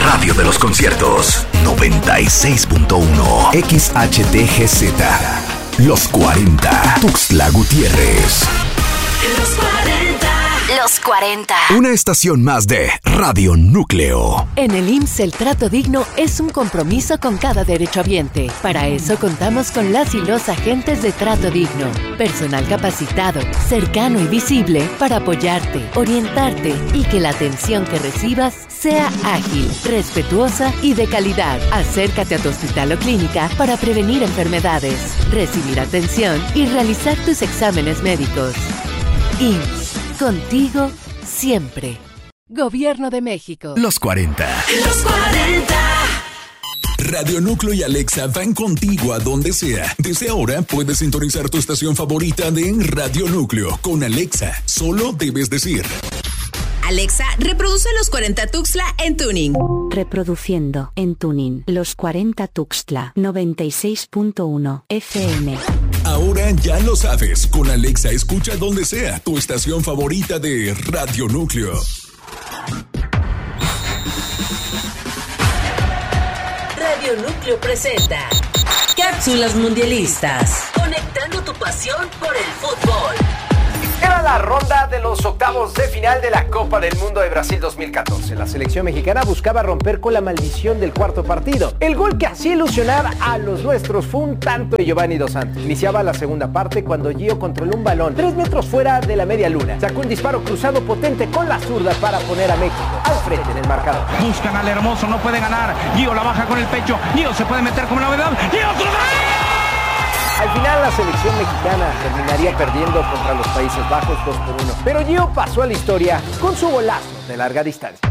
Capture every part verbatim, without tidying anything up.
radio de los conciertos. noventa y seis punto uno X H T G Z. Los cuarenta. Tuxtla Gutiérrez. Los cuarenta. Los cuarenta. Una estación más de Radio Núcleo. En el I M S S el trato digno es un compromiso con cada derechohabiente. Para eso contamos con las y los agentes de trato digno. Personal capacitado, cercano y visible para apoyarte, orientarte y que la atención que recibas sea ágil, respetuosa y de calidad. Acércate a tu hospital o clínica para prevenir enfermedades, recibir atención y realizar tus exámenes médicos. I M S S. Contigo siempre. Gobierno de México. Los cuarenta. Los cuarenta. Radio Núcleo y Alexa van contigo a donde sea. Desde ahora puedes sintonizar tu estación favorita de Radio Núcleo. Con Alexa, solo debes decir: Alexa, reproduce Los cuarenta Tuxtla en tuning. Reproduciendo en tuning Los cuarenta Tuxtla noventa y seis punto uno F M. Ahora ya lo sabes, con Alexa escucha donde sea tu estación favorita de Radio Núcleo. Radio Núcleo presenta Cápsulas Mundialistas. Conectando tu pasión por el fútbol. Era la ronda de los octavos de final de la Copa del Mundo de Brasil dos mil catorce. La selección mexicana buscaba romper con la maldición del cuarto partido. El gol que hacía ilusionar a los nuestros fue un tanto de Giovanni Dos Santos. Iniciaba la segunda parte cuando Gio controló un balón tres metros fuera de la media luna. Sacó un disparo cruzado potente con la zurda para poner a México al frente en el marcador. Buscan al hermoso, no puede ganar. Gio la baja con el pecho. Gio se puede meter como novedad. Gio otro gol. Al final la selección mexicana terminaría perdiendo contra los Países Bajos dos por uno. Pero Gio pasó a la historia con su golazo de larga distancia.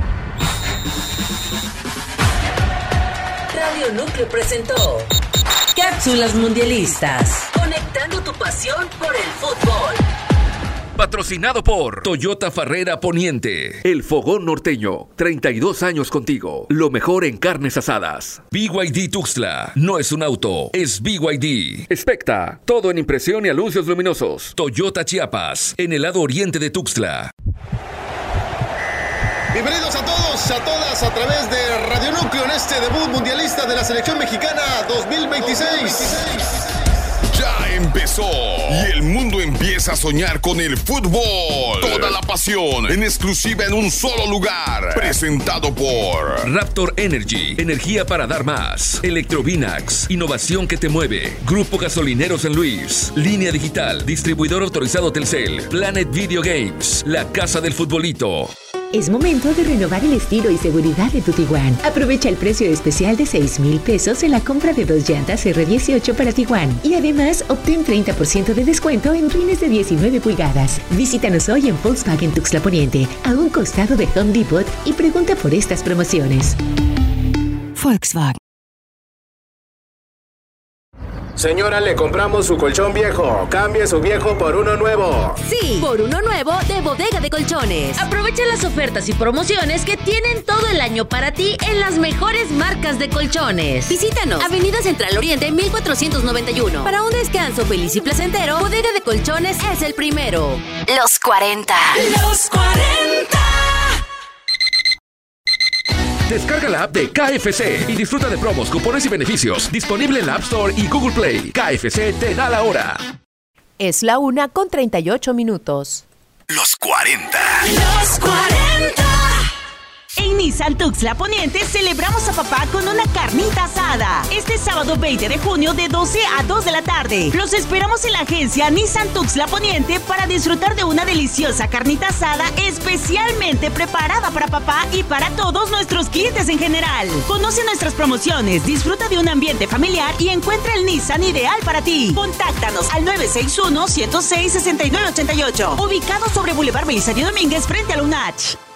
Radio Núcleo presentó Cápsulas Mundialistas. Conectando tu pasión por el fútbol. Patrocinado por Toyota Farrera Poniente, El Fogón Norteño, treinta y dos años contigo, lo mejor en carnes asadas. B Y D Tuxtla, no es un auto, es B Y D. Expecta, todo en impresión y anuncios luminosos. Toyota Chiapas, en el lado oriente de Tuxtla. Bienvenidos a todos, a todas, a través de Radio Núcleo en este debut mundialista de la selección mexicana dos mil veintiséis. Ya empezó y el mundo empieza a soñar con el fútbol. Toda la pasión en exclusiva en un solo lugar. Presentado por Raptor Energy, energía para dar más. Electrovinax, innovación que te mueve. Grupo Gasolinero San Luis. Línea Digital, distribuidor autorizado Telcel. Planet Video Games, la casa del futbolito. Es momento de renovar el estilo y seguridad de tu Tiguan. Aprovecha el precio especial de seis mil pesos en la compra de dos llantas R dieciocho para Tiguan. Y además, obtén treinta por ciento de descuento en rines de diecinueve pulgadas. Visítanos hoy en Volkswagen Tuxtla Poniente, a un costado de Home Depot, y pregunta por estas promociones. Volkswagen. Señora, le compramos su colchón viejo. Cambie su viejo por uno nuevo. Sí, por uno nuevo de Bodega de Colchones. Aprovecha las ofertas y promociones que tienen todo el año para ti en las mejores marcas de colchones. Visítanos, Avenida Central Oriente mil cuatrocientos noventa y uno. Para un descanso feliz y placentero, Bodega de Colchones es el primero. Los cuarenta. Los cuarenta. Descarga la app de K F C y disfruta de promos, cupones y beneficios. Disponible en la App Store y Google Play. K F C te da la hora. Es la una con treinta y ocho minutos. Los cuarenta. Los cuarenta. En Nissan Tuxtla Poniente celebramos a papá con una carnita asada. Este sábado veinte de junio de doce a dos de la tarde. Los esperamos en la agencia Nissan Tuxtla Poniente para disfrutar de una deliciosa carnita asada especialmente preparada para papá y para todos nuestros clientes en general. Conoce nuestras promociones, disfruta de un ambiente familiar y encuentra el Nissan ideal para ti. Contáctanos al nueve seis uno, ciento seis, sesenta y nueve ochenta y ocho. Ubicado sobre Boulevard Belisario Domínguez frente a la U N A C H.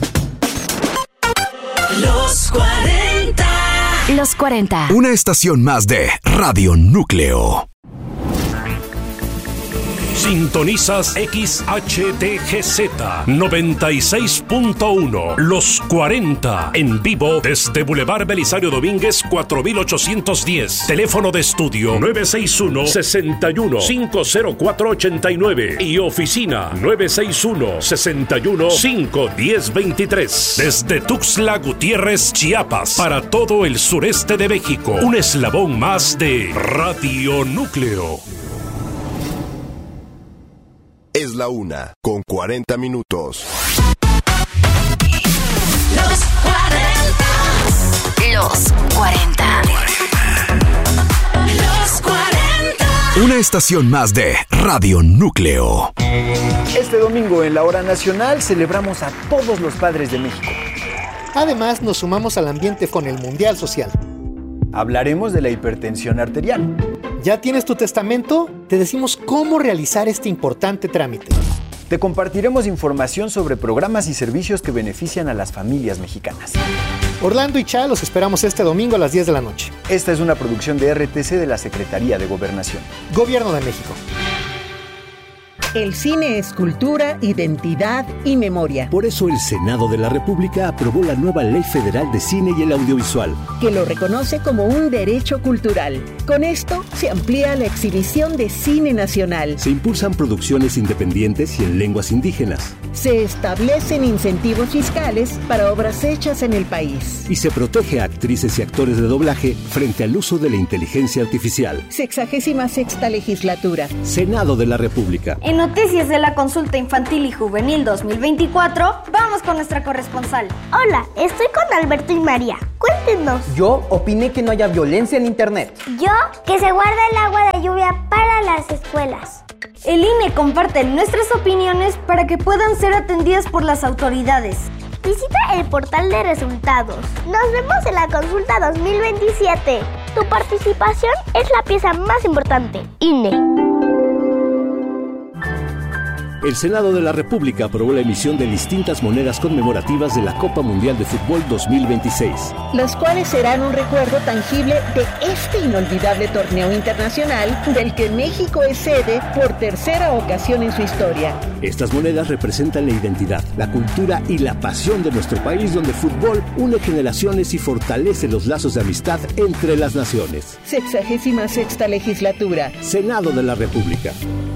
Los cuarenta. Los cuarenta. Una estación más de Radio Núcleo. Sintonizas X H T G Z noventa y seis punto uno. Los cuarenta. En vivo desde Boulevard Belisario Domínguez cuatro mil ochocientos diez. Teléfono de estudio nueve seis uno, seis uno, cinco cero cuatro ocho nueve y oficina nueve seis uno, seis uno, cinco uno cero dos tres. Desde Tuxtla Gutiérrez, Chiapas, para todo el sureste de México. Un eslabón más de Radio Núcleo. Es la una, con cuarenta minutos. Los cuarenta. Los cuarenta. Los cuarenta. Una estación más de Radio Núcleo. Este domingo en la Hora Nacional celebramos a todos los padres de México. Además, nos sumamos al ambiente con el Mundial Social. Hablaremos de la hipertensión arterial. ¿Ya tienes tu testamento? Te decimos cómo realizar este importante trámite. Te compartiremos información sobre programas y servicios que benefician a las familias mexicanas. Orlando y Cha los esperamos este domingo a las diez de la noche. Esta es una producción de R T C de la Secretaría de Gobernación. Gobierno de México. El cine es cultura, identidad y memoria. Por eso el Senado de la República aprobó la nueva Ley Federal de Cine y el Audiovisual, que lo reconoce como un derecho cultural. Con esto se amplía la exhibición de cine nacional. Se impulsan producciones independientes y en lenguas indígenas. Se establecen incentivos fiscales para obras hechas en el país. Y se protege a actrices y actores de doblaje frente al uso de la inteligencia artificial. Sexagésima sexta legislatura. Senado de la República. En noticias de la consulta infantil y juvenil dos mil veinticuatro, vamos con nuestra corresponsal. Hola, estoy con Alberto y María. Cuéntenos. Yo opiné que no haya violencia en internet. Yo, que se guarda el agua de lluvia para las escuelas. El I N E comparte nuestras opiniones para que puedan ser atendidas por las autoridades. Visita el portal de resultados. Nos vemos en la consulta dos mil veintisiete. Tu participación es la pieza más importante. I N E. El Senado de la República aprobó la emisión de distintas monedas conmemorativas de la Copa Mundial de Fútbol dos mil veintiséis. Las cuales serán un recuerdo tangible de este inolvidable torneo internacional del que México es sede por tercera ocasión en su historia. Estas monedas representan la identidad, la cultura y la pasión de nuestro país, donde el fútbol une generaciones y fortalece los lazos de amistad entre las naciones. Sexagésima sexta legislatura. Senado de la República.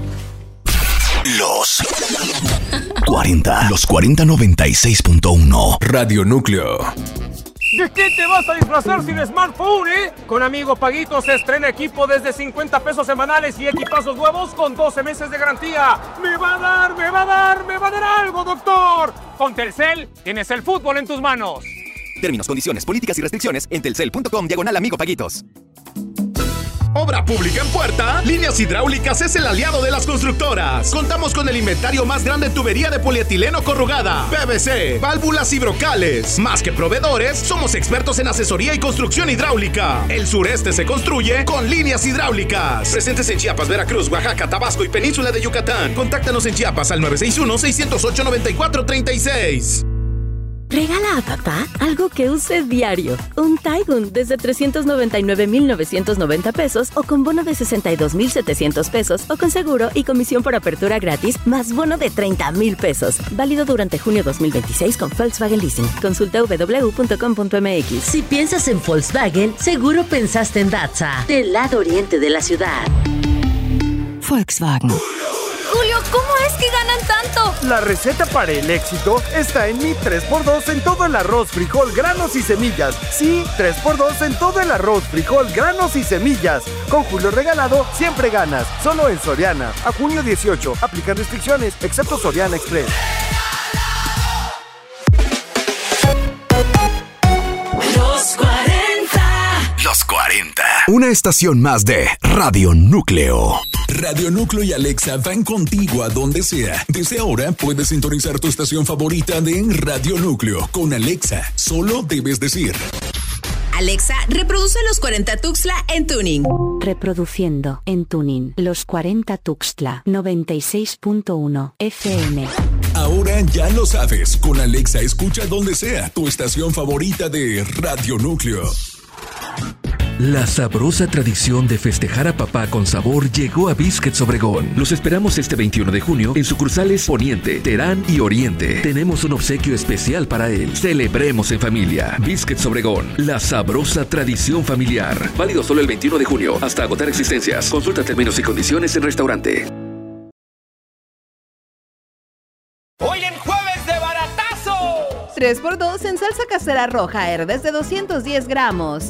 Los cuarenta. Los cuarenta noventa y seis punto uno. Radio Núcleo. ¿De qué te vas a disfrazar sin smartphone, eh? Con Amigo Paguito se estrena equipo desde cincuenta pesos semanales y equipazos nuevos con doce meses de garantía. ¡Me va a dar, me va a dar, me va a dar algo, doctor! Con Telcel tienes el fútbol en tus manos. Términos, condiciones, políticas y restricciones en telcel punto com diagonal Amigo Paguitos. Obra pública en puerta, Líneas Hidráulicas es el aliado de las constructoras. Contamos con el inventario más grande en tubería de polietileno corrugada, P V C, válvulas y brocales. Más que proveedores, somos expertos en asesoría y construcción hidráulica. El sureste se construye con Líneas Hidráulicas. Presentes en Chiapas, Veracruz, Oaxaca, Tabasco y Península de Yucatán. Contáctanos en Chiapas al nueve seis uno, seis cero ocho, nueve cuatro tres seis. Regala a papá algo que use diario. Un Taigun desde trescientos noventa y nueve mil novecientos noventa pesos o con bono de sesenta y dos mil setecientos pesos o con seguro y comisión por apertura gratis más bono de treinta mil pesos. Válido durante junio dos mil veintiséis con Volkswagen Leasing. Consulta doble u doble u doble u punto com punto m x. Si piensas en Volkswagen, seguro pensaste en Datsa, del lado oriente de la ciudad. Volkswagen. Julio, ¿cómo es que ganan tanto? La receta para el éxito está en mi tres por dos en todo el arroz, frijol, granos y semillas. Sí, tres por dos en todo el arroz, frijol, granos y semillas. Con Julio Regalado siempre ganas. Solo en Soriana. A junio dieciocho. Aplican restricciones, excepto Soriana Express. Los cuarenta. Los cuarenta. Una estación más de Radio Núcleo. Radio Núcleo y Alexa van contigo a donde sea. Desde ahora puedes sintonizar tu estación favorita de Radio Núcleo. Con Alexa, solo debes decir: Alexa, reproduce Los cuarenta Tuxtla en Tuning. Reproduciendo en Tuning Los cuarenta Tuxtla noventa y seis punto uno F M. Ahora ya lo sabes. Con Alexa escucha donde sea tu estación favorita de Radio Núcleo. La sabrosa tradición de festejar a papá con sabor llegó a Biscuits Obregón. Los esperamos este veintiuno de junio en sucursales Poniente, Terán y Oriente. Tenemos un obsequio especial para él. Celebremos en familia. Biscuits Obregón, la sabrosa tradición familiar. Válido solo el veintiuno de junio hasta agotar existencias. Consulta términos y condiciones en restaurante. Hoy en Jueves de Baratazo. tres por dos en salsa casera roja Herbes de doscientos diez gramos.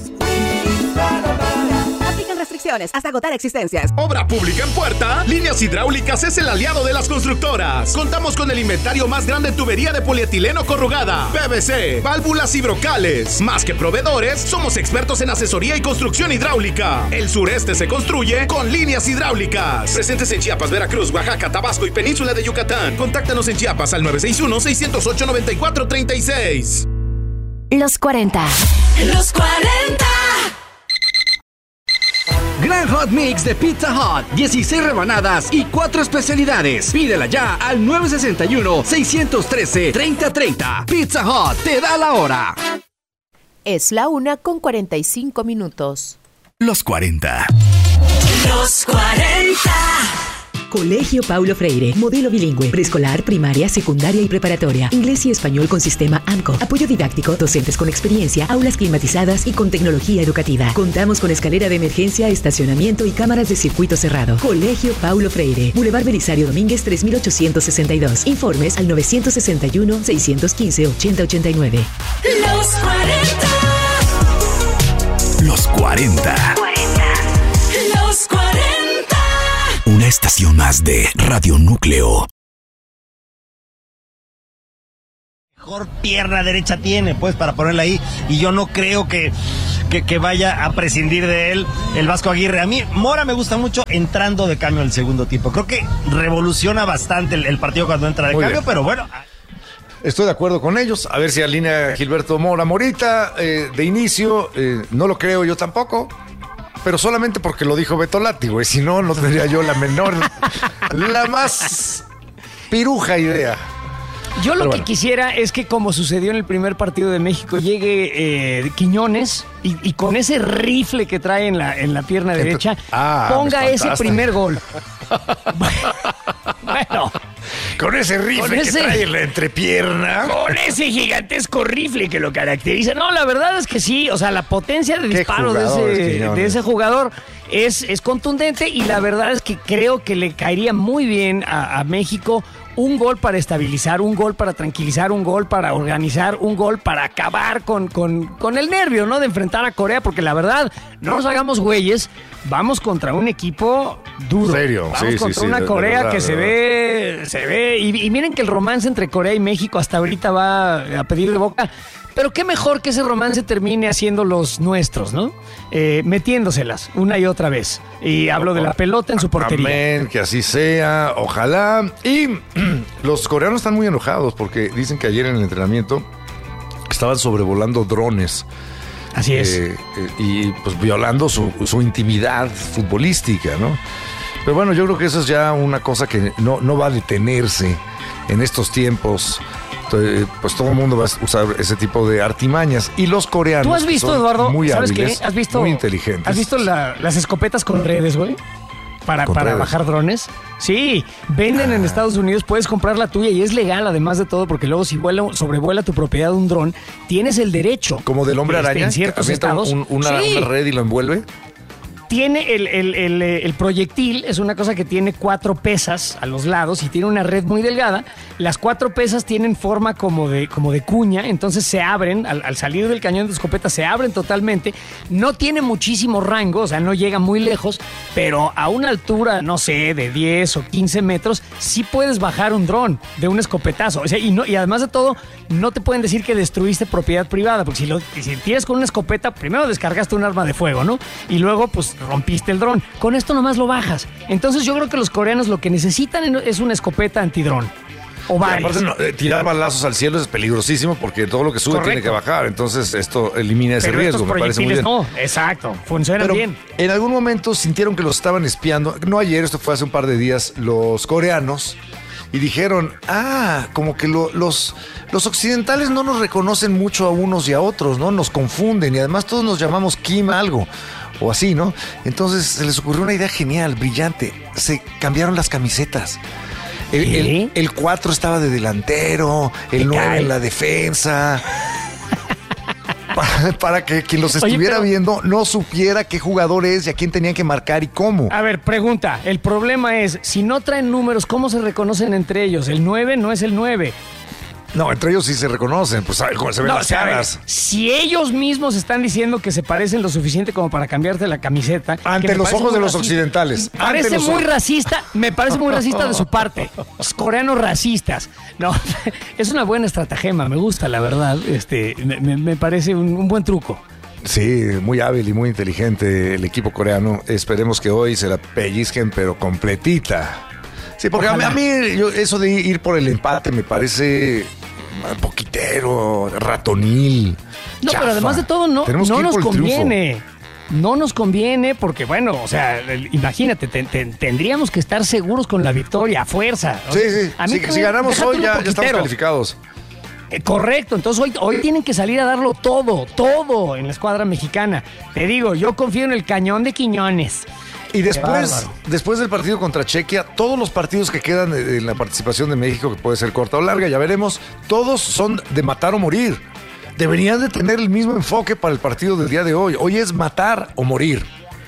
Aplican restricciones hasta agotar existencias. Obra pública en puerta. Líneas Hidráulicas es el aliado de las constructoras. Contamos con el inventario más grande en tubería de polietileno corrugada, P V C, válvulas y brocales. Más que proveedores, somos expertos en asesoría y construcción hidráulica. El sureste se construye con Líneas Hidráulicas. Presentes en Chiapas, Veracruz, Oaxaca, Tabasco y Península de Yucatán. Contáctanos en Chiapas al nueve seis uno, seis cero ocho, nueve cuatro tres seis. Los cuarenta. Los cuarenta. Gran Hot Mix de Pizza Hut. dieciséis rebanadas y cuatro especialidades. Pídela ya al nueve seis uno, seis uno tres, tres cero tres cero. Pizza Hut te da la hora. Es la una con cuarenta y cinco minutos. Los cuarenta. Los cuarenta. Colegio Paulo Freire, modelo bilingüe, preescolar, primaria, secundaria y preparatoria, inglés y español con sistema A M C O, apoyo didáctico, docentes con experiencia, aulas climatizadas y con tecnología educativa. Contamos con escalera de emergencia, estacionamiento y cámaras de circuito cerrado. Colegio Paulo Freire, Boulevard Belisario Domínguez tres mil ochocientos sesenta y dos. Informes al nueve seis uno, seis uno cinco, ocho cero ocho nueve. Los cuarenta. Los cuarenta. Los cuarenta. Una estación más de Radio Núcleo. Mejor pierna derecha tiene, pues, para ponerla ahí. Y yo no creo que, que, que vaya a prescindir de él el Vasco Aguirre. A mí, Mora me gusta mucho entrando de cambio al segundo tiempo. Creo que revoluciona bastante el, el partido cuando entra de Muy cambio, bien. pero bueno. Estoy de acuerdo con ellos. A ver si alinea Gilberto Mora. Morita, eh, de inicio, eh, no lo creo yo tampoco. Pero solamente porque lo dijo Beto Lati, güey. Si no, no tendría yo la menor, la más piruja idea. Yo lo Pero que bueno. quisiera es que, como sucedió en el primer partido de México, llegue eh, Quiñones y, y con ese rifle que trae en la, en la pierna derecha, Ah, ponga me ese espantaste. primer gol. Bueno, Con ese rifle Con que ese- trae en la entrepierna. con ese gigantesco rifle que lo caracteriza. No, la verdad es que sí, o sea, la potencia de Qué disparo de jugador es ese, Quiñones. de ese jugador es, es contundente y la verdad es que creo que le caería muy bien a, a México un gol para estabilizar, un gol para tranquilizar, un gol para organizar, un gol para acabar con, con, con el nervio, ¿no? De enfrentar a Corea, porque la verdad, no nos hagamos güeyes, vamos contra un equipo duro. Serio, vamos sí, sí, contra sí, una de- de Corea verdad, que de se verdad. ve, se ve, y, y miren que el romance entre Corea y México hasta ahorita va a pedir de boca. Pero qué mejor que ese romance termine haciendo los nuestros, ¿no? Eh, metiéndoselas una y otra vez. Y hablo de la pelota en su portería. Amén, que así sea, ojalá. Y los coreanos están muy enojados porque dicen que ayer en el entrenamiento estaban sobrevolando drones. Así es. Eh, eh, y pues violando su, su intimidad futbolística, ¿no? Pero bueno, yo creo que eso es ya una cosa que no, no va a detenerse en estos tiempos. Entonces, pues todo el mundo va a usar ese tipo de artimañas. Y los coreanos ¿Tú has que visto, son Eduardo? muy ¿Sabes hábiles, qué? ¿Has visto, muy inteligentes. ¿Has visto la- las escopetas con redes, güey? Para, ¿Con para redes? bajar drones. Sí, venden en Estados Unidos, puedes comprar la tuya y es legal además de todo, porque luego si vuela, sobrevuela tu propiedad un dron, tienes el derecho. Como del hombre este, araña, en ciertos que avienta estados. un- una, Sí. una red y lo envuelve. Tiene el, el- el, eh, el proyectil, es una cosa que tiene cuatro pesas a los lados y tiene una red muy delgada. Las cuatro pesas tienen forma como de, como de cuña, entonces se abren, al, al salir del cañón de escopeta se abren totalmente. No tiene muchísimo rango, o sea, no llega muy lejos, pero a una altura, no sé, de diez o quince metros, sí puedes bajar un dron de un escopetazo. O sea, y, no, y además de todo, no te pueden decir que destruiste propiedad privada, porque si, lo, si tiras con una escopeta, primero descargaste un arma de fuego, ¿no? Y luego, pues, rompiste el dron. Con esto nomás lo bajas. Entonces yo creo que los coreanos lo que necesitan es una escopeta antidrón. O Y varias. aparte, no, eh, tirar balazos al cielo es peligrosísimo porque todo lo que sube Correcto. tiene que bajar. Entonces, esto elimina ese Pero riesgo. estos Me parece muy bien. proyectiles no, exacto, funcionan Pero bien. en algún momento sintieron que los estaban espiando. No ayer, esto fue hace un par de días, los coreanos. Y dijeron, ah, como que lo- los, los occidentales no nos reconocen mucho a unos y a otros, ¿no? Nos confunden y además todos nos llamamos Kim algo. o así, ¿no? Entonces se les ocurrió una idea genial, brillante. Se cambiaron las camisetas. El, el, el cuatro estaba de delantero, el nueve en la defensa. Para, para que quien los estuviera Oye, pero, viendo no supiera qué jugador es y a quién tenían que marcar y cómo. A ver, pregunta. El problema es, si no traen números, ¿cómo se reconocen entre ellos? El nueve no es el nueve. No, entre ellos sí se reconocen, pues ¿cómo se ven no, las caras? Ver, si ellos mismos están diciendo que se parecen lo suficiente como para cambiarte la camiseta... Ante los ojos de los racista, occidentales. Parece muy ojos. racista, me parece muy racista de su parte. Los coreanos racistas. No, es una buena estratagema, me gusta, la verdad. Este, me, me parece un, un buen truco. Sí, muy hábil y muy inteligente el equipo coreano. Esperemos que hoy se la pellizquen, pero completita. Sí, porque Ojalá. a mí, a mí yo, eso de ir por el empate me parece poquitero, ratonil. No, chafa. Pero además de todo, no, no nos conviene. No nos conviene porque, bueno, o sea, imagínate, te, te, tendríamos que estar seguros con la victoria a fuerza. Sí, sí, a mí sí, si ganamos hoy ya, ya estamos calificados. Eh, correcto, entonces hoy, hoy tienen que salir a darlo todo, todo en la escuadra mexicana. Te digo, yo confío en el cañón de Quiñones. Y después, después del partido contra Chequia, todos los partidos que quedan en la participación de México, que puede ser corta o larga, ya veremos, todos son de matar o morir. Deberían de tener el mismo enfoque para el partido del día de hoy. Hoy es matar o morir.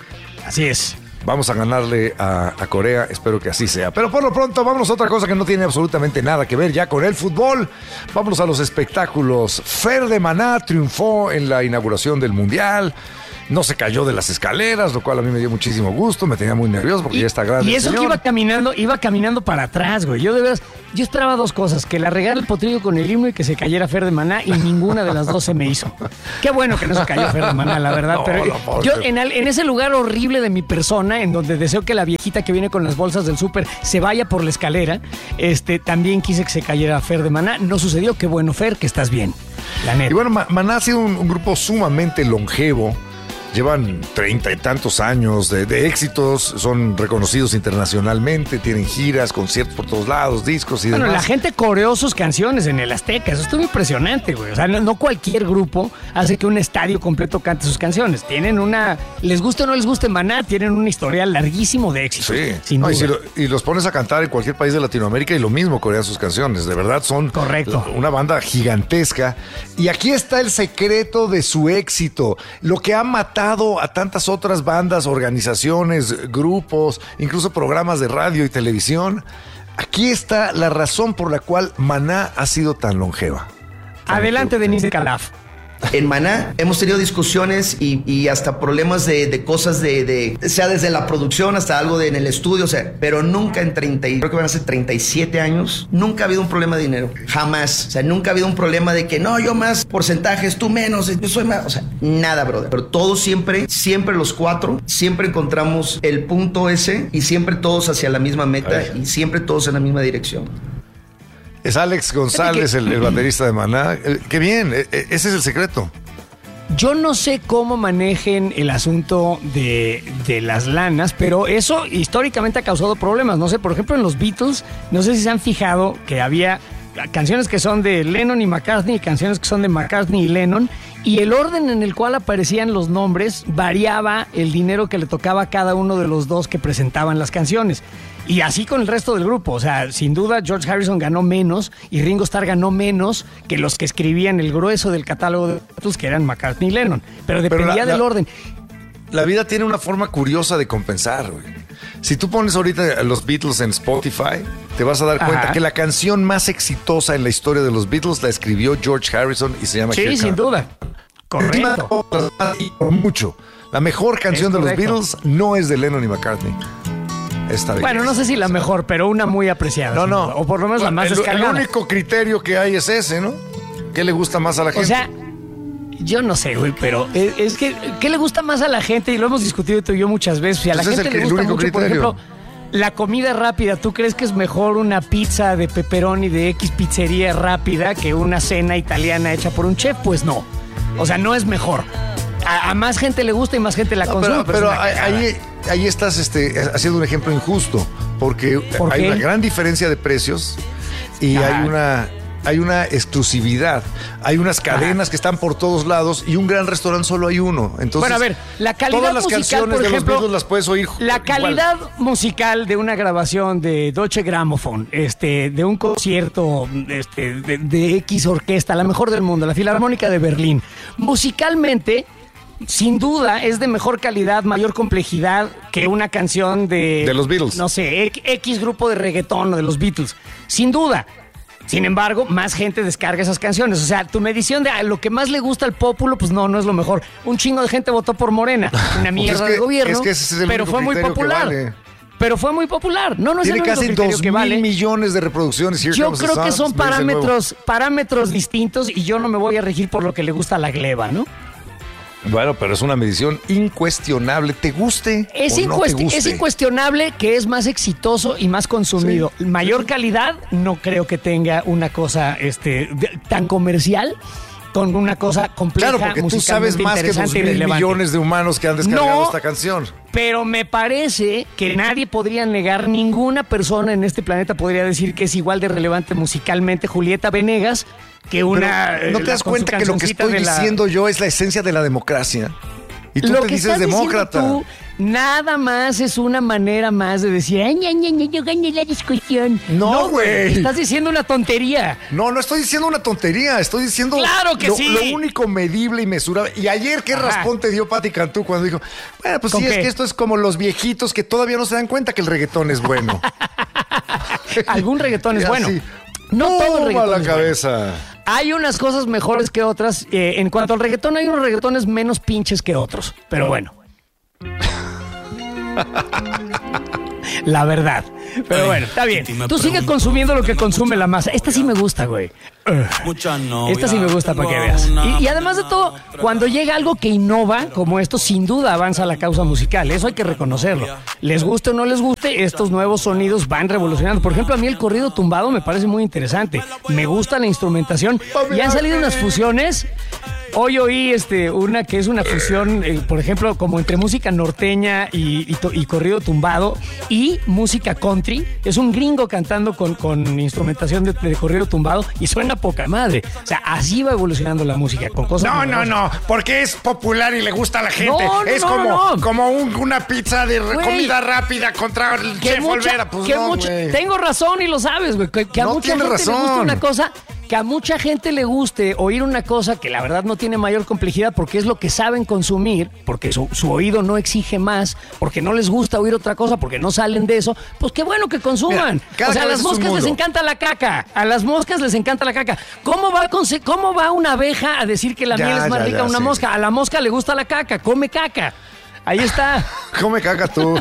Así es. Vamos a ganarle a, a Corea, espero que así sea. Pero por lo pronto, vámonos a otra cosa que no tiene absolutamente nada que ver ya con el fútbol. Vámonos a los espectáculos. Fer de Maná triunfó en la inauguración del Mundial. No se cayó de las escaleras, lo cual a mí me dio muchísimo gusto, me tenía muy nervioso porque y, ya está grande. Y eso el que iba caminando, iba caminando para atrás, güey. Yo de veras, yo esperaba dos cosas, que la regara el potrillo con el himno y que se cayera Fer de Maná, y ninguna de las dos se me hizo. Qué bueno que no se cayó Fer de Maná, la verdad. No, pero no, yo en, al, en ese lugar horrible de mi persona, en donde deseo que la viejita que viene con las bolsas del súper se vaya por la escalera, este, también quise que se cayera Fer de Maná. No sucedió, qué bueno, Fer, que estás bien. La neta. Y bueno, Maná ha sido un, un grupo sumamente longevo. Llevan treinta y tantos años de, de éxitos, son reconocidos internacionalmente, tienen giras, conciertos por todos lados, discos y bueno, demás. La gente coreó sus canciones en el Azteca, eso estuvo impresionante, güey. O sea, no, no cualquier grupo hace que un estadio completo cante sus canciones. Tienen una, les guste o no les guste Maná, tienen un historial larguísimo de éxito. Sí, sin no, duda. Y, si lo, y los pones a cantar en cualquier país de Latinoamérica y lo mismo corean sus canciones. De verdad son Correcto. una banda gigantesca. Y aquí está el secreto de su éxito, lo que ha matado a tantas otras bandas, organizaciones, grupos, incluso programas de radio y televisión. Aquí está la razón por la cual Maná ha sido tan longeva. Adelante, Denise Calaf. En Maná hemos tenido discusiones y, y hasta problemas de, de cosas de, de, sea desde la producción hasta algo de, en el estudio, o sea, pero nunca en treinta, creo que van a ser treinta y siete años, nunca ha habido un problema de dinero, jamás, o sea, nunca ha habido un problema de que no, yo más porcentajes, tú menos, yo soy más, o sea, nada, brother, pero todos siempre, siempre los cuatro, siempre encontramos el punto ese y siempre todos hacia la misma meta Ay. y siempre todos en la misma dirección. Es Alex González, el, el baterista de Maná. Qué bien, ese es el secreto. Yo no sé cómo manejen el asunto de, de las lanas, pero eso históricamente ha causado problemas. No sé, por ejemplo, en los Beatles, no sé si se han fijado que había canciones que son de Lennon y McCartney y canciones que son de McCartney y Lennon, y el orden en el cual aparecían los nombres variaba el dinero que le tocaba a cada uno de los dos que presentaban las canciones. Y así con el resto del grupo, o sea, sin duda George Harrison ganó menos y Ringo Starr ganó menos que los que escribían el grueso del catálogo de Beatles, que eran McCartney y Lennon, pero dependía pero la, del la, orden. La vida tiene una forma curiosa de compensar, güey. Si tú pones ahorita los Beatles en Spotify, te vas a dar cuenta Ajá. que la canción más exitosa en la historia de los Beatles la escribió George Harrison y se llama Sí, Here sin Come. duda. Correcto. Y por mucho. La mejor canción de los Beatles no es de Lennon y McCartney. Está bien. Bueno, no sé si la mejor, pero una muy apreciada. No, no. O por lo menos la más el, descargada. El único criterio que hay es ese, ¿no? ¿Qué le gusta más a la gente? O sea, yo no sé, güey, pero es, es que, ¿qué le gusta más a la gente? Y lo hemos discutido tú y yo muchas veces. Si a la Entonces gente el, le gusta mucho, criterio. por ejemplo, la comida rápida. ¿Tú crees que es mejor una pizza de pepperoni de X pizzería rápida que una cena italiana hecha por un chef? Pues no. O sea, no es mejor. A, a más gente le gusta y más gente la no, consume. Pero, pero ahí, ahí estás este, haciendo un ejemplo injusto, porque ¿Por hay qué? una gran diferencia de precios y Ajá. hay una hay una exclusividad, hay unas cadenas Ajá. que están por todos lados y un gran restaurante solo hay uno. Entonces, bueno, a ver, la calidad todas las musical, canciones por de ejemplo, los Beatles las puedes oír. La calidad igual. musical de una grabación de Deutsche Grammophon, este, de un concierto este, de, de X orquesta, la mejor del mundo, la Filarmónica de Berlín, musicalmente, sin duda, es de mejor calidad, mayor complejidad que una canción de... De los Beatles. No sé, X grupo de reggaetón o de los Beatles. Sin duda. Sin embargo, más gente descarga esas canciones. O sea, tu medición de ah, lo que más le gusta al populo, pues no, no es lo mejor. Un chingo de gente votó por Morena. Una mierda pues es que, de gobierno. Es que ese es el pero fue muy popular. Vale. Pero fue muy popular. No, no es Tiene el único casi criterio dos que mil vale. millones de reproducciones. Here yo Comes creo the que Sun, son parámetros, parámetros distintos y yo no me voy a regir por lo que le gusta a la gleba, ¿no? Bueno, pero es una medición incuestionable. ¿Te guste es, o no te guste? Es incuestionable que es más exitoso y más consumido. Sí. Mayor calidad, no creo que tenga una cosa este, de, tan comercial con una cosa compleja. Claro, porque tú sabes más que dos mil millones de humanos que han descargado no, esta canción. Pero me parece que nadie podría negar, ninguna persona en este planeta podría decir que es igual de relevante musicalmente Julieta Venegas que una... Pero ¿no te das cuenta que lo que estoy diciendo la... yo es la esencia de la democracia? Y tú lo te que dices demócrata. Tú, nada más es una manera más de decir, ay, ña, ña, ña, yo gané la discusión. No, güey. No, estás diciendo una tontería. No, no estoy diciendo una tontería. Estoy diciendo claro que lo, sí. lo único medible y mesurable. Y ayer, ¿qué Ajá. raspón te dio Pati Cantú cuando dijo, bueno, pues sí, qué? es que esto es como los viejitos que todavía no se dan cuenta que el reggaetón es bueno? Algún reggaetón es bueno. Así. No ¡Pum! todo el reggaetón la es cabeza. Bueno. Hay unas cosas mejores que otras. Eh, en cuanto al reggaetón, hay unos reggaetones menos pinches que otros. Pero bueno. La verdad. Pero bueno, está bien. Tú sigues consumiendo lo que consume la masa. Esta sí me gusta, güey. Esta sí me gusta para que veas. Y, y además de todo, cuando llega algo que innova como esto, sin duda avanza la causa musical. Eso hay que reconocerlo. Les guste o no les guste, estos nuevos sonidos van revolucionando. Por ejemplo, a mí el corrido tumbado me parece muy interesante. Me gusta la instrumentación. Y han salido unas fusiones. Hoy oí este, una que es una fusión, eh, por ejemplo, como entre música norteña y, y, y corrido tumbado y música country. Es un gringo cantando con, con instrumentación de, de corrido tumbado y suena poca madre. O sea, así va evolucionando la música con cosas. No, no, no, porque es popular y le gusta a la gente. No, no, es no, como, no. como un, una pizza de Güey, comida rápida contra el chef mucha, Olvera. Pues que no, mucha, güey. tengo razón y lo sabes, güey. Que, que a no mucha gente razón. le gusta una cosa. Que a mucha gente le guste oír una cosa que la verdad no tiene mayor complejidad porque es lo que saben consumir, porque su, su oído no exige más, porque no les gusta oír otra cosa, porque no salen de eso, pues qué bueno que consuman. Mira, o sea, a las moscas les encanta la caca, a las moscas les encanta la caca. ¿Cómo va, con, cómo va una abeja a decir que la ya, miel es más ya, rica que una sí. mosca? A la mosca le gusta la caca, come caca. Ahí está. Come caca tú.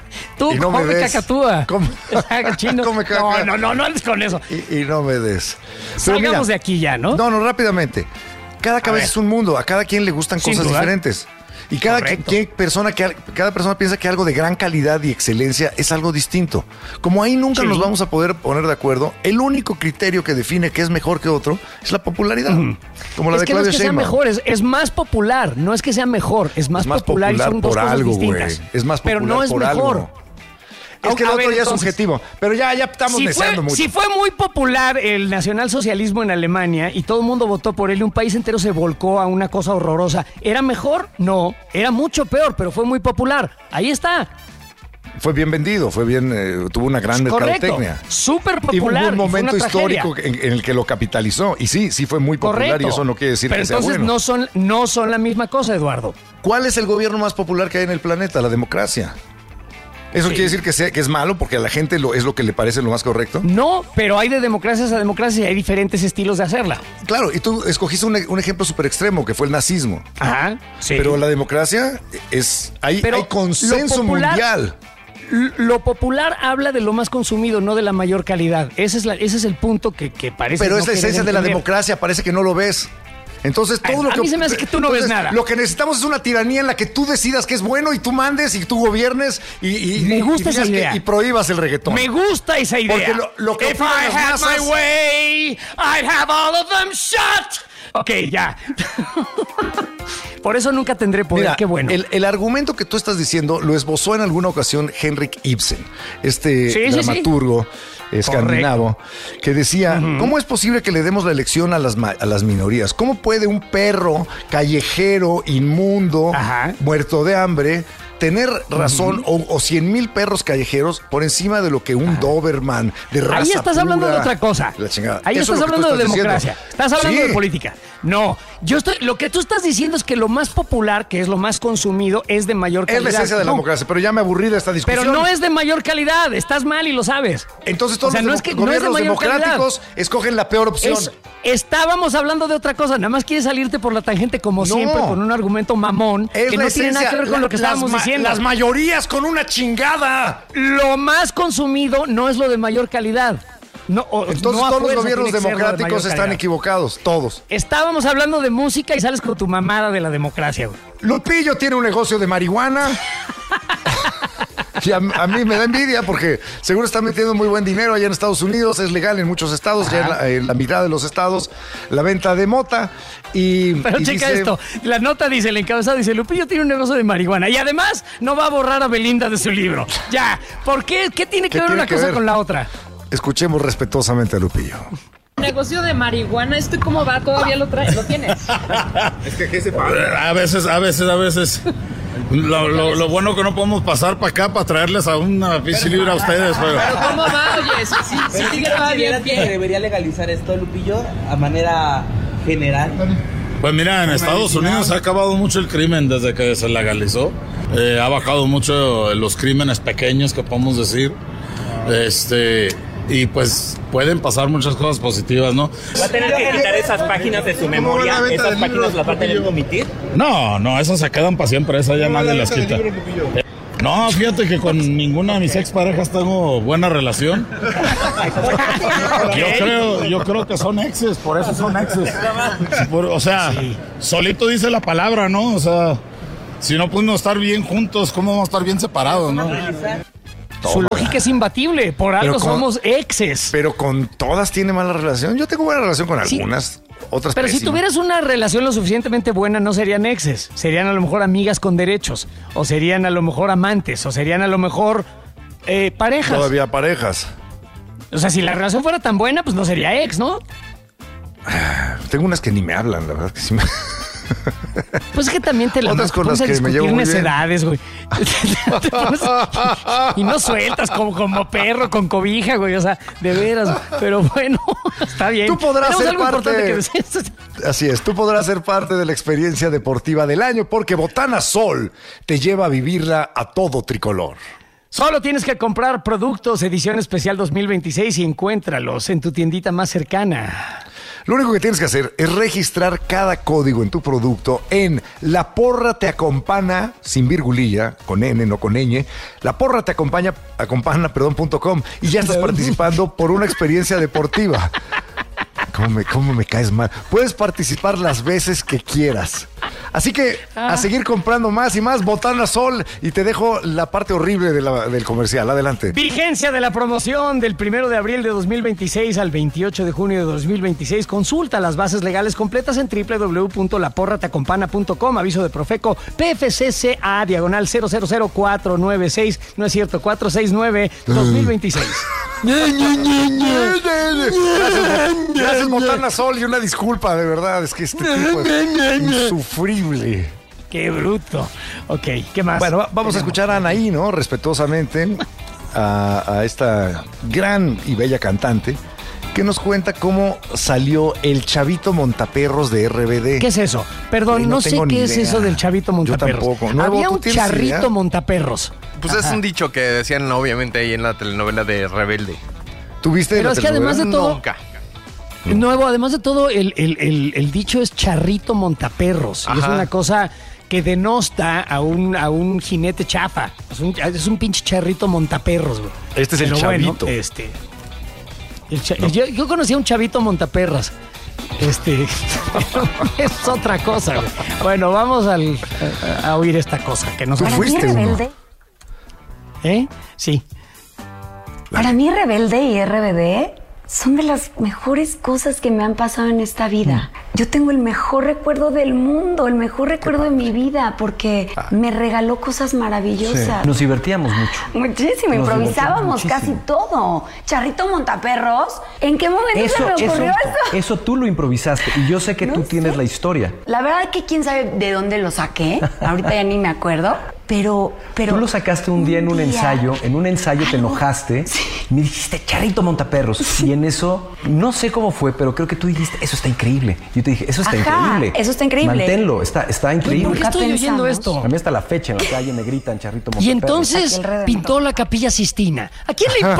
Tú no come cacatúa. Come, chino. come caca. No, no, no, no andes con eso. Y, y no me des. Pero salgamos mira, de aquí ya, ¿no? No, no, rápidamente. Cada cabeza es un mundo. A cada quien le gustan Sin cosas duda. diferentes. Y cada quien, persona que, cada persona piensa que algo de gran calidad y excelencia es algo distinto. Como ahí nunca sí. nos vamos a poder poner de acuerdo, el único criterio que define que es mejor que otro es la popularidad. Uh-huh. Como la es de que Claudia no es que Sheinbaum. sea mejor, es, es más popular. No es que sea mejor, es más, es más popular, popular y son dos por cosas algo, distintas. Güey. Es más popular pero no es por mejor. Algo. Es que el a otro ver, ya entonces, es subjetivo. Pero ya, ya estamos si deseando fue, mucho. Si fue muy popular el nacionalsocialismo en Alemania y todo el mundo votó por él y un país entero se volcó a una cosa horrorosa, ¿era mejor? No, era mucho peor, pero fue muy popular. Ahí está. Fue bien vendido, fue bien, eh, tuvo una gran mercadotecnia. Súper popular. Y hubo un momento y histórico en, en el que lo capitalizó. Y sí, sí fue muy popular. Correcto. Y eso no quiere decir pero que sea bueno. Pero entonces no son, no son la misma cosa, Eduardo. ¿Cuál es el gobierno más popular que hay en el planeta? La democracia. ¿Eso sí. quiere decir que, sea, que es malo porque a la gente lo, es lo que le parece lo más correcto? No, pero hay de democracias a democracia y hay diferentes estilos de hacerla. Claro, y tú escogiste un, un ejemplo súper extremo que fue el nazismo. Ajá, sí. Pero la democracia es... Hay, hay consenso popular, mundial. Lo popular habla de lo más consumido, no de la mayor calidad. Ese es, la, ese es el punto que, que parece... Pero no es la esencia de la democracia, parece que no lo ves. Entonces todo a, lo que... A mí se me hace que tú no entonces, ves nada. Lo que necesitamos es una tiranía en la que tú decidas que es bueno y tú mandes y tú gobiernes y... y me gusta y esa idea. Que, y prohíbas el reggaetón. Me gusta esa idea. Porque lo, lo que... If I had masas, my way, I'd have all of them shut. Ok, ya. Por eso nunca tendré poder. Mira, qué bueno. El, el argumento que tú estás diciendo lo esbozó en alguna ocasión Henrik Ibsen, este sí, dramaturgo. Sí, sí. escandinavo, que decía, uh-huh. ¿cómo es posible que le demos la elección a las, ma- a las minorías? ¿Cómo puede un perro callejero, inmundo, Ajá. muerto de hambre, tener razón uh-huh. o, o cien mil perros callejeros por encima de lo que un Ajá. Doberman de raza Ahí estás pura, hablando de otra cosa. La chingada. Ahí Eso estás es hablando estás de democracia. diciendo. Estás hablando Sí. de política. No, yo estoy. Lo que tú estás diciendo es que lo más popular, que es lo más consumido, es de mayor calidad. Es la esencia de la no. democracia, pero ya me aburrí de esta discusión. Pero no es de mayor calidad. Estás mal y lo sabes. Entonces todos o sea, los no demo- es que, gobiernos no es de mayor democráticos calidad. escogen la peor opción. Es, estábamos hablando de otra cosa. Nada más quieres salirte por la tangente como No. siempre con un argumento mamón Es que la no tiene nada esencia, que ver con la- lo que estábamos las ma- diciendo. Las mayorías con una chingada. Lo más consumido no es lo de mayor calidad. No, o, Entonces no a todos los fuerza gobiernos tiene que ser lo de mayor democráticos están calidad. equivocados, todos. Estábamos hablando de música y sales con tu mamada de la democracia, güey. Lupillo tiene un negocio de marihuana. Y a, a mí me da envidia porque seguro está metiendo muy buen dinero allá en Estados Unidos. Es legal en muchos estados, Ajá. ya en la, en la mitad de los estados, la venta de mota. Y, Pero y checa dice, esto, la nota dice, el encabezado dice, Lupillo tiene un negocio de marihuana y además no va a borrar a Belinda de su libro. Ya, ¿por qué? ¿Qué tiene que ¿Qué ver tiene una que cosa ver? con la otra? Escuchemos respetuosamente a Lupillo. Negocio de marihuana, ¿esto cómo va? ¿Todavía lo traes? ¿Lo tienes? Es que ¿qué se paga? A veces, a veces, a veces. Lo, lo, lo bueno que no podemos pasar para acá para traerles a una pinche libra a ustedes. Pero, ¿Pero cómo va? Oye, sí, sí, sí, sí que va bien. que debería legalizar esto, Lupillo, a manera general. Pues mira, en Estados Unidos se ha acabado mucho el crimen desde que se legalizó. Eh, ha bajado mucho los crímenes pequeños, que podemos decir. Este... Y pues pueden pasar muchas cosas positivas, ¿no? ¿Va a tener que quitar esas páginas de su memoria? ¿Esas páginas las va a tener que omitir? No, no, esas se quedan para siempre, esas ya nadie las quita. No, fíjate que con ninguna de mis exparejas tengo buena relación. Yo creo, yo creo que son exes, por eso son exes. Por- o sea, sí. Solito dice la palabra, ¿no? O sea, si no podemos estar bien juntos, ¿cómo vamos a estar bien separados, no? Su lógica es imbatible, por algo Pero con- somos exes. Pero con todas tiene mala relación. Yo tengo buena relación con Sí. algunas, otras Pero si pésima. tuvieras una relación lo suficientemente buena, no serían exes. Serían a lo mejor amigas con derechos. O serían a lo mejor amantes. O serían a lo mejor eh, parejas. Todavía parejas. O sea, si la relación fuera tan buena, pues no sería ex, ¿no? Tengo unas que ni me hablan, la verdad que sí me... Pues es que también te la Otras te con pones las a que me discutir llevo muy bien. necedades, güey. Te pones- y no sueltas como, como perro con cobija, güey. O sea, de veras. Pero bueno, está bien. Tú podrás Tenemos ser algo parte... importante que decir. Así es, tú podrás ser parte de la experiencia deportiva del año porque Botana Sol te lleva a vivirla a todo tricolor. Solo tienes que comprar productos edición especial dos mil veintiséis y encuéntralos en tu tiendita más cercana. Lo único que tienes que hacer es registrar cada código en tu producto en La Porra Te Acompaña, sin virgulilla, con N, no con ñ, La Porra Te Acompaña, acompaña, perdón, punto com, y ya estás participando por una experiencia deportiva. ¿Cómo me, cómo me caes mal? Puedes participar las veces que quieras. Así que a seguir comprando más y más Botana Sol, y te dejo la parte horrible de la- del comercial. Adelante. Vigencia de la promoción del primero de abril de dos mil veintiséis al veintiocho de junio de dos mil veintiséis. Consulta las bases legales completas en doble u doble u doble u punto la porra te acompaña punto com. Aviso de Profeco P F C C A diagonal cero cero cero cuatro nueve seis. No es cierto, cuatro seis nueve dos mil veintiséis. Gracias, gracias Botana Sol, y una disculpa, de verdad, es que este tipo es insufrible. Qué bruto. Ok, ¿qué más? Bueno, va- vamos a escuchar a Anaí, ¿no? Respetuosamente, a, a esta gran y bella cantante que nos cuenta cómo salió el Chavito Montaperros de R B D. ¿Qué es eso? Perdón, Güey, no, no sé tengo qué ni es idea. eso del Chavito Montaperros. Yo tampoco. Nuevo, Había ¿tú un tienes charrito idea? Montaperros. Pues es Ajá. un dicho que decían obviamente ahí en la telenovela de Rebelde. ¿Tuviste Pero la es que además de telenovela? todo... Nunca. Nuevo, además de todo, el, el- el- el dicho es charrito montaperros. Y es Ajá. una cosa que denosta a un, a un jinete chafa. Es un, es un pinche charrito montaperros, güey. Este es el Pero bueno, chavito. este. el cha- yo, yo conocí a un chavito montaperras. Este. Es otra cosa, güey. Bueno, vamos al- a, a oír esta cosa que nos Para mí Rebelde, ¿Eh? Sí. para mí Rebelde y R B D son de las mejores cosas que me han pasado en esta vida. Yo tengo el mejor recuerdo del mundo, el mejor recuerdo de mi vida, porque me regaló cosas maravillosas. Sí. Nos divertíamos mucho. Muchísimo, Nos improvisábamos casi todo. Charrito Montaperros, ¿en qué momento Eso, se me eso, ocurrió eso? eso tú lo improvisaste y yo sé que No tú sé. tienes la historia. La verdad que quién sabe de dónde lo saqué, ahorita ya ni me acuerdo, pero... pero Tú lo sacaste un día en un día. ensayo, en un ensayo te enojaste, me dijiste Charrito Montaperros y en eso, no sé cómo fue, pero creo que tú dijiste, eso está increíble. Yo te dije, eso está Ajá, increíble. eso está increíble. Manténlo, está, está increíble. ¿Por qué estoy oyendo esto? A mí hasta la fecha en la calle me gritan Charrito Montaperros. Y entonces pintó la Capilla Sistina. ¿A quién le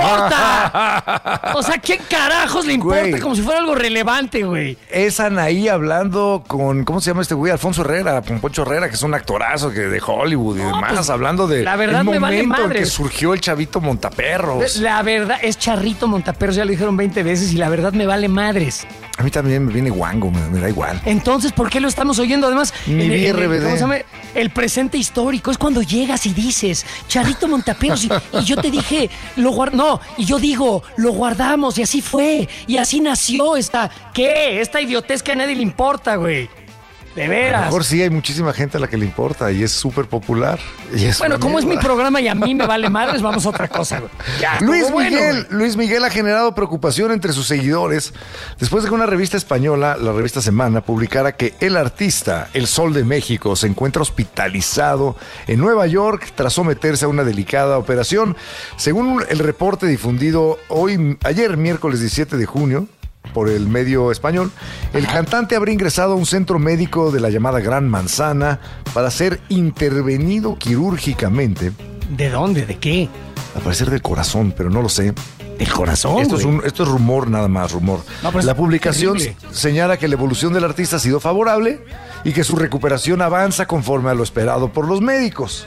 importa? O sea, ¿quién carajos le importa? Güey. Como si fuera algo relevante, güey. Es Anaí hablando con, ¿cómo se llama este güey? Alfonso Herrera, con Poncho Herrera, que es un actorazo que de Hollywood y demás, pues, hablando de la verdad el me momento vale en que madres. surgió el Chavito Montaperros. La verdad es Charrito Montaperros, ya lo dijeron veinte veces y la verdad me vale madres. A mí también me viene guango, me, me da igual. Entonces, ¿por qué lo estamos oyendo? Además, Ni en el- vi en el- R B D. ¿cómo se llama? El presente histórico es cuando llegas y dices, Charrito Montaperros, y, y yo te dije, lo guard no, y yo digo, lo guardamos, y así fue, y así nació esta, ¿qué? Esta idiotez que a nadie le importa, güey. De A lo veras. mejor sí hay muchísima gente a la que le importa y es súper popular. Y es Bueno, una como es mi mierda. programa y a mí me vale madres, vamos a otra cosa, güey. Ya, Luis estuvo bueno, Miguel, güey. Luis Miguel ha generado preocupación entre sus seguidores después de que una revista española, la revista Semana, publicara que el artista, el Sol de México, se encuentra hospitalizado en Nueva York tras someterse a una delicada operación. Según el reporte difundido hoy, ayer, miércoles diecisiete de junio, por el medio español, el cantante habría ingresado a un centro médico de la llamada Gran Manzana para ser intervenido quirúrgicamente. ¿De dónde? ¿De qué? Al parecer del corazón, pero no lo sé. ¿Del corazón? Esto es, güey? un, esto es rumor, nada más, rumor. No, pero es la publicación terrible. señala que la evolución del artista ha sido favorable y que su recuperación avanza conforme a lo esperado por los médicos.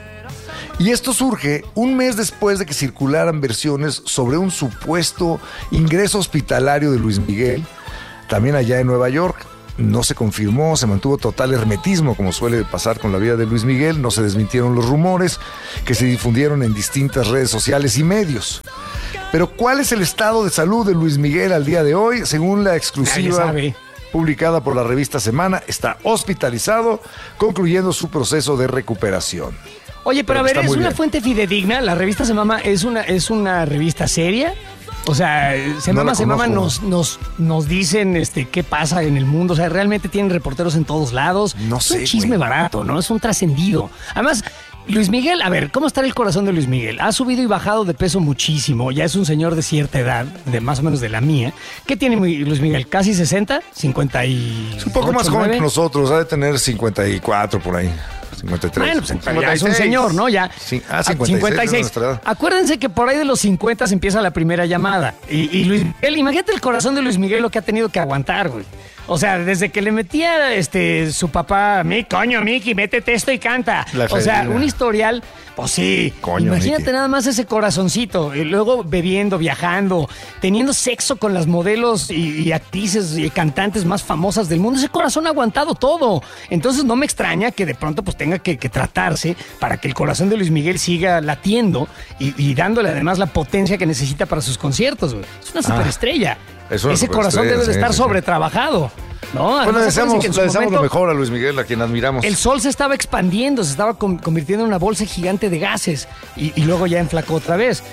Y esto surge un mes después de que circularan versiones sobre un supuesto ingreso hospitalario de Luis Miguel, también allá en Nueva York. No se confirmó, se mantuvo total hermetismo, como suele pasar con la vida de Luis Miguel. No se desmintieron los rumores que se difundieron en distintas redes sociales y medios. Pero ¿cuál es el estado de salud de Luis Miguel al día de hoy? Según la exclusiva sabe. publicada por la revista Semana, está hospitalizado, concluyendo su proceso de recuperación. Oye, pero, Pero a ver, está ¿es muy una bien. fuente fidedigna? ¿La revista Semama es una, es una revista seria? O sea, Semama, la Semama conozco. nos, nos, nos dicen este, qué pasa en el mundo. O sea, realmente tienen reporteros en todos lados. No es sé, un chisme güey. barato, ¿no? Es un trascendido. Además, Luis Miguel, a ver, ¿cómo está el corazón de Luis Miguel? Ha subido y bajado de peso muchísimo. Ya es un señor de cierta edad, de más o menos de la mía. ¿Qué tiene mi- Luis Miguel? ¿Casi sesenta? ¿cincuenta y Es un poco más joven que nosotros, ha de tener cincuenta y cuatro por ahí. cincuenta y tres. Bueno, pues ya es un señor, ¿no? Ya. Sí, ah, cincuenta y seis, es nuestra edad. Acuérdense que por ahí de los cincuenta se empieza la primera llamada. Y, y Luis Miguel, imagínate el corazón de Luis Miguel lo que ha tenido que aguantar, güey. O sea, desde que le metía este su papá, mi coño, Miki, métete esto y canta. La O sea, Fedrina. un historial, pues sí. Coño, Imagínate Miki. nada más ese corazoncito. Y luego bebiendo, viajando, teniendo sexo con las modelos y, y actrices y cantantes más famosas del mundo. Ese corazón ha aguantado todo. Entonces no me extraña que de pronto pues tenga que, que tratarse para que el corazón de Luis Miguel siga latiendo y, y dándole además la potencia que necesita para sus conciertos, güey. Es una Ah, superestrella. es una Ese corazón superestrella, debe de sí, estar sí, sí. sobretrabajado. ¿no? Pues le Además, deseamos, acuérdense que en su le deseamos lo momento mejor a Luis Miguel, a quien admiramos. el sol se estaba expandiendo, se estaba con- convirtiendo en una bolsa gigante de gases y, y luego ya enflacó otra vez.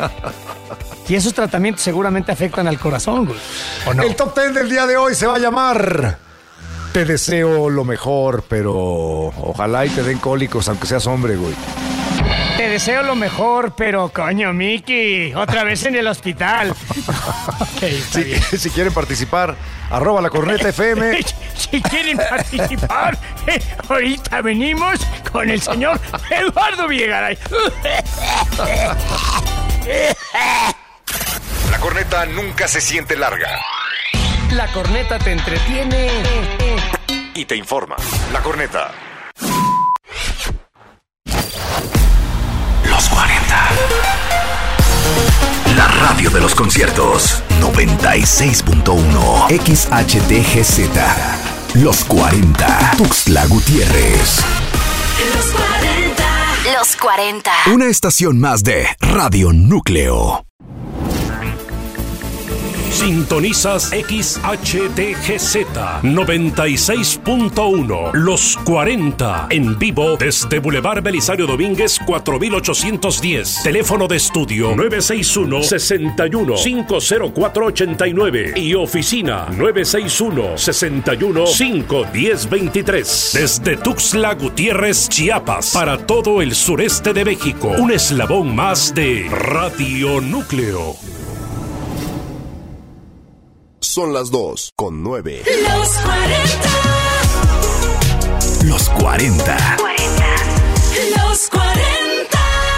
Y esos tratamientos seguramente afectan al corazón, güey. ¿O no? El top ten del día de hoy se va a llamar Te deseo lo mejor, pero ojalá y te den cólicos, aunque seas hombre, güey. Te deseo lo mejor, pero coño, Miki, otra vez en el hospital. Ok, está Si, bien. si quieren participar, arroba la corneta F M. Si quieren participar, eh, ahorita venimos con el señor Eduardo Villegaray. La corneta nunca se siente larga. La corneta te entretiene Y te informa. La corneta. Los cuarenta. La radio de los conciertos. noventa y seis punto uno. X H T G Z. Los cuarenta. Tuxtla Gutiérrez. Los cuarenta. Los cuarenta. Una estación más de Radio Núcleo. Sintonizas X H T G Z noventa y seis punto uno. Los cuarenta. En vivo desde Boulevard Belisario Domínguez cuatro mil ochocientos diez. Teléfono de estudio nueve seis uno, seis uno, cinco cero cuatro, ocho nueve y oficina nueve seis uno, seis uno, cinco uno cero, dos tres. Desde Tuxtla Gutiérrez, Chiapas, para todo el sureste de México. Un eslabón más de Radio Núcleo. Son las dos con nueve. Los cuarenta. Los cuarenta.